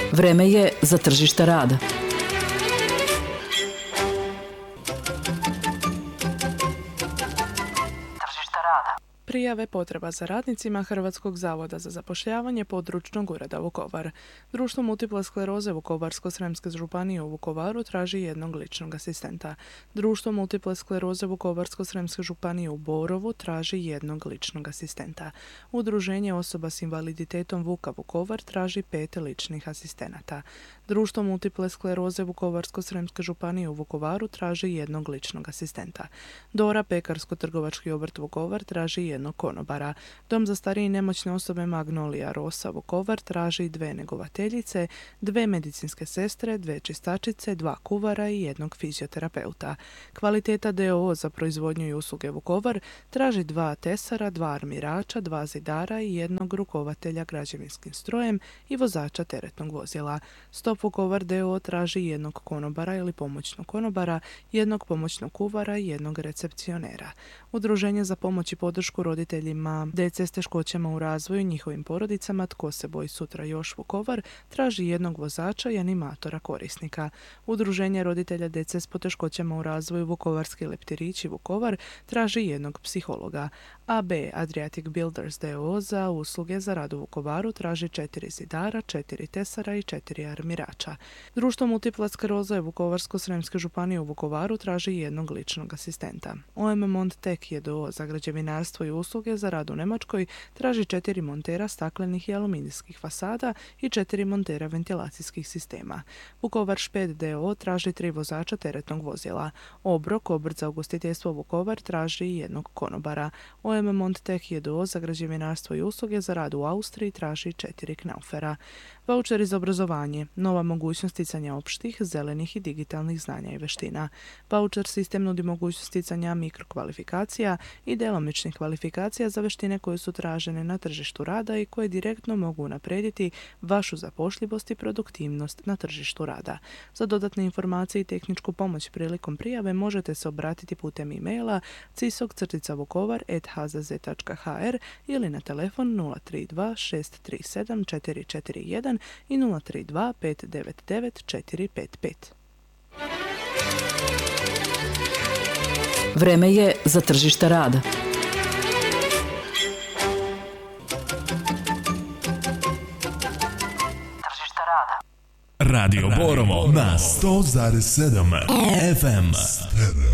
Vreme je za tržište rada. Prijave potreba za radnicima Hrvatskog zavoda za zapošljavanje područnog ureda Vukovar. Društvo multiple skleroze Vukovarsko-srijemske županije u Vukovaru traži jednog ličnog asistenta. Društvo multiple skleroze Vukovarsko-srijemske županije u Borovu traži jednog ličnog asistenta. Udruženje osoba s invaliditetom Vuka Vukovar traži 5 ličnih asistenata. Društvo multiple skleroze Vukovarsko-srijemske županije u Vukovaru traži jednog ličnog asistenta. Dora pekarsko-trgovački obrt Vukovar traži jednog konobara. Dom za starije i nemoćne osobe Magnolija Rosa Vukovar traži 2 njegovateljice, 2 medicinske sestre, 2 čistačice, 2 kuvara i jednog fizioterapeuta. Kvaliteta d.o.o. za proizvodnju i usluge Vukovar traži 2 tesara, 2 armirača, 2 zidara i jednog rukovatelja građevinskim strojem i vozača teretnog vozila. Stop Vukovar d.o.o. traži jednog konobara ili pomoćnog konobara, jednog pomoćnog kuvara i jednog recepcionera. Udruženje za pomoć i podršku roditeljima djece s teškoćama u razvoju i njihovim porodicama Tko se boji sutra još Vukovar traži jednog vozača i animatora korisnika. Udruženje roditelja djece s poteškoćama u razvoju Vukovarski leptirići Vukovar traži jednog psihologa. AB Adriatic Builders d.o.o. za usluge za rad u Vukovaru traži 4 zidara, 4 tesara i 4 armirača. Društvo multiple skleroze Vukovarsko-srijemske županije u Vukovaru traži jednog ličnog asistenta. OM Montek d.o.o. za građevinarstvo i usluge za rad u Njemačkoj traži 4 montera staklenih i aluminijskih fasada i 4 montera ventilacijskih sistema. Vukovar Šped d.o.o. traži 3 vozača teretnog vozila. Obrok, obrt za ugostiteljstvo Vukovar, traži jednog konobara. OM Montek d.o.o. za građevinarstvo i usluge za rad u Austriji traži 4 knaufera. Vaučeri za obrazovanje, nova mogućnost sticanja opštih, zelenih i digitalnih znanja i veština. Vaučer sistem nudi mogućnost sticanja mikrokvalifikacija i djelomičnih kvalifikacija za veštine koje su tražene na tržištu rada i koje direktno mogu unaprijediti vašu zapošljivost i produktivnost na tržištu rada. Za dodatne informacije i tehničku pomoć prilikom prijave možete se obratiti putem e-maila cisog-vukovar@hzz.hr ili na telefon 032 637 441 i 032 599 455. Vreme je za tržište rada. Radio Borovo na 100,7 FM.